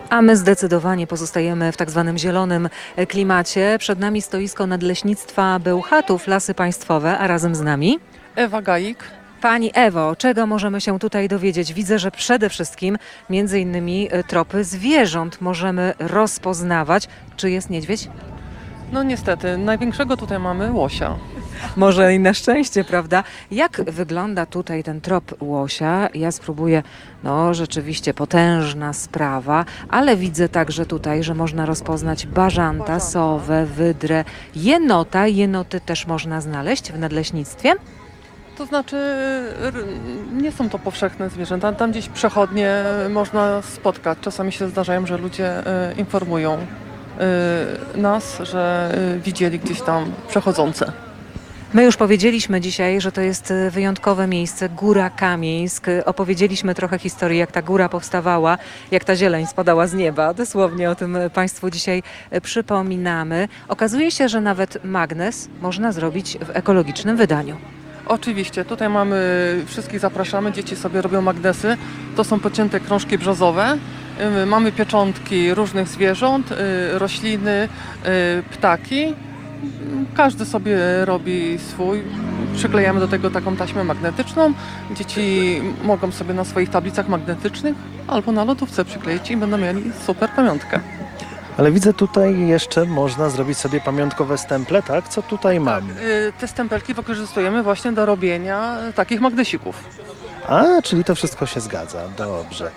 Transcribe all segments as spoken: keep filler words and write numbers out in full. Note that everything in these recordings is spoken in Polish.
A my zdecydowanie pozostajemy w tak zwanym zielonym klimacie. Przed nami stoisko Nadleśnictwa Bełchatów, Lasy Państwowe, a razem z nami Ewa Gaik. Pani Ewo, czego możemy się tutaj dowiedzieć? Widzę, że przede wszystkim między innymi tropy zwierząt możemy rozpoznawać. Czy jest niedźwiedź? No niestety, największego tutaj mamy łosia. Może i na szczęście, prawda? Jak wygląda tutaj ten trop łosia? Ja spróbuję, no rzeczywiście potężna sprawa, ale widzę także tutaj, że można rozpoznać bażanta, sowę, wydrę, jenota. Jenoty też można znaleźć w nadleśnictwie. To znaczy r- nie są to powszechne zwierzęta, tam gdzieś przechodnie można spotkać. Czasami się zdarzają, że ludzie e, informują e, nas, że e, widzieli gdzieś tam przechodzące. My już powiedzieliśmy dzisiaj, że to jest wyjątkowe miejsce, Góra Kamieńsk. Opowiedzieliśmy trochę historii, jak ta góra powstawała, jak ta zieleń spadała z nieba. Dosłownie o tym Państwu dzisiaj przypominamy. Okazuje się, że nawet magnes można zrobić w ekologicznym wydaniu. Oczywiście, tutaj mamy, wszystkich zapraszamy, dzieci sobie robią magnesy. To są pocięte krążki brzozowe. Y, Mamy pieczątki różnych zwierząt, y, rośliny, y, ptaki. Każdy sobie robi swój. Przyklejamy do tego taką taśmę magnetyczną. Dzieci mogą sobie na swoich tablicach magnetycznych albo na lodówce przykleić i będą mieli super pamiątkę. Ale widzę tutaj jeszcze można zrobić sobie pamiątkowe stemple, tak? Co tutaj mam? Y, Te stempelki wykorzystujemy właśnie do robienia takich magnesików. A, czyli to wszystko się zgadza. Dobrze.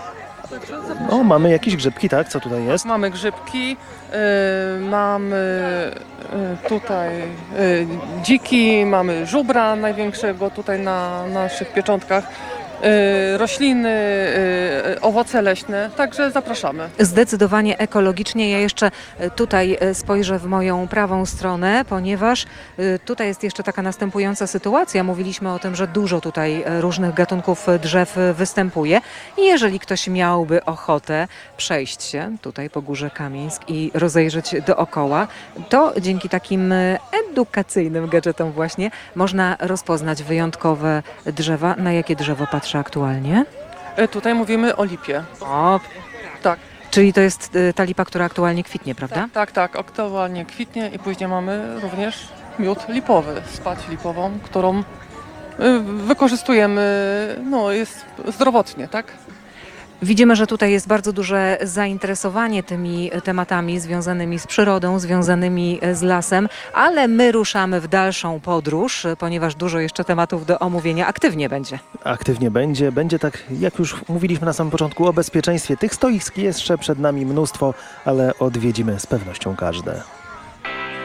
O, mamy jakieś grzybki, tak? Co tutaj jest? Mamy grzybki, y, mamy y, tutaj y, dziki, mamy żubra największego tutaj na naszych pieczątkach, y, rośliny, y, owoce leśne, także zapraszamy. Zdecydowanie ekologicznie. Ja jeszcze tutaj spojrzę w moją prawą stronę, ponieważ tutaj jest jeszcze taka następująca sytuacja. Mówiliśmy o tym, że dużo tutaj różnych gatunków drzew występuje. I jeżeli ktoś miałby ochotę przejść się tutaj po Górze Kamieńsk i rozejrzeć dookoła, to dzięki takim edukacyjnym gadżetom właśnie można rozpoznać wyjątkowe drzewa. Na jakie drzewo patrzę aktualnie? Y, Tutaj mówimy o lipie. O, Tak, czyli to jest y, ta lipa, która aktualnie kwitnie, prawda? tak, tak, aktualnie kwitnie i później mamy również miód lipowy, spać lipową, którą y, wykorzystujemy, no jest zdrowotnie, tak? Widzimy, że tutaj jest bardzo duże zainteresowanie tymi tematami związanymi z przyrodą, związanymi z lasem, ale my ruszamy w dalszą podróż, ponieważ dużo jeszcze tematów do omówienia aktywnie będzie. Aktywnie będzie. Będzie tak, jak już mówiliśmy na samym początku, o bezpieczeństwie. Tych stoisk jest jeszcze przed nami mnóstwo, ale odwiedzimy z pewnością każde.